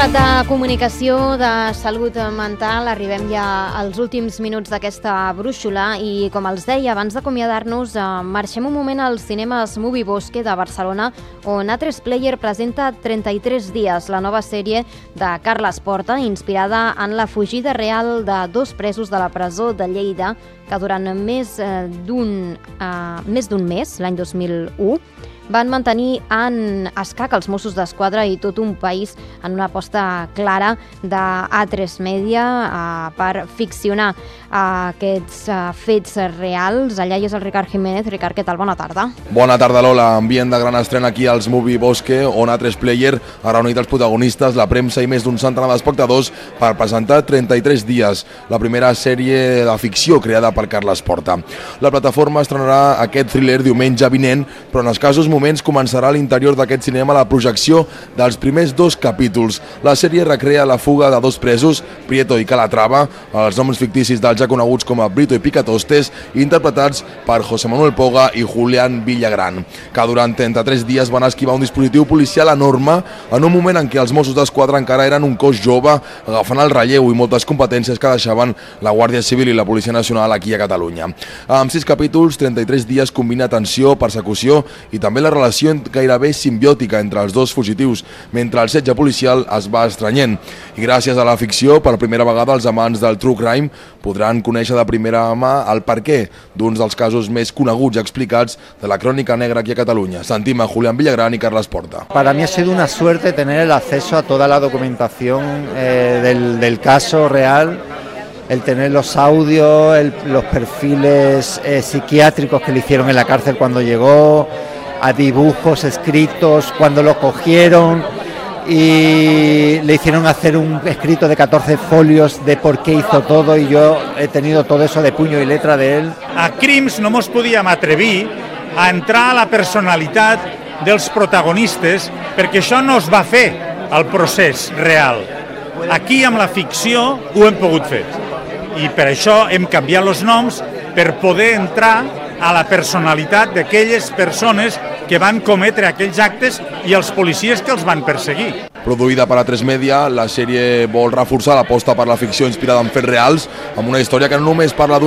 parlat de comunicació, de salut mental, arribem ja als últims minuts d'aquesta brúixola i, com els deia, abans d'acomiadar-nos, marxem un moment als cinemes Movie Bosque de Barcelona, on A3 Player presenta 33 dies, la nova sèrie de Carles Porta, inspirada en la fugida real de 2 presos de la presó de Lleida, que durant més d'un mes, l'any 2001, van mantenir en escac els Mossos d'Esquadra i tot un país en una aposta clara de A3 Media per ficcionar aquests fets reals. Allà hi és el Ricard Jiménez. Ricard, què tal? Bona tarda. Bona tarda, Lola. Ambient de gran estrena aquí als Movie Bosque, on A3 Player ha reunit els protagonistes, la premsa i més d'un centenar d'espectadors per presentar 33 dies, la primera sèrie de ficció creada per Carles Porta. La plataforma estrenarà aquest thriller diumenge vinent, però en escassos moments començarà a l'interior d'aquest cinema la projecció dels primers 2 capítols. La sèrie recrea la fuga de 2 presos, Prieto i Calatrava, els noms ficticis dels ja coneguts com a Brito i Picatostes, interpretats per José Manuel Poga i Julián Villagrán, que durant 33 dies van esquivar un dispositiu policial enorme en un moment en què els Mossos d'Esquadra encara eren un cos jove, agafant el relleu i moltes competències que deixaven la Guàrdia Civil i la Policia Nacional aquí a Catalunya. Amb 6 capítols, 33 dies combina tensió, persecució i també la relació gairebé simbiòtica entre els 2 fugitius, mentre el setge policial es va estrenyent. I gràcies a la ficció, per primera vegada els amants del true crime podran conèixer de primera mà el perquè d'uns dels casos més coneguts i explicats de la crònica negra aquí a Catalunya. Sentim a Julián Villagrán y Carles Porta. Para mí ha sido una suerte tener el acceso a toda la documentación del caso real, el tener los audios, los perfiles psiquiátricos que le hicieron en la cárcel cuando llegó, a dibujos escritos cuando lo cogieron y le hicieron hacer un escrito de 14 folios de por qué hizo todo, y yo he tenido todo eso de puño y letra de él. A Crims no mos podíem atrevir a entrar a la personalitat dels protagonistes perquè això no es va fer al procés real. Aquí amb la ficció ho hem pogut fer i per això hem canviat els noms per poder entrar a la personalitat d'aquelles persones que van cometre aquells actes i els policies que els van perseguir. Produïda per A3 Media, la sèrie vol reforçar l'aposta per la ficció inspirada en fets reals, amb una història que no només parla d'un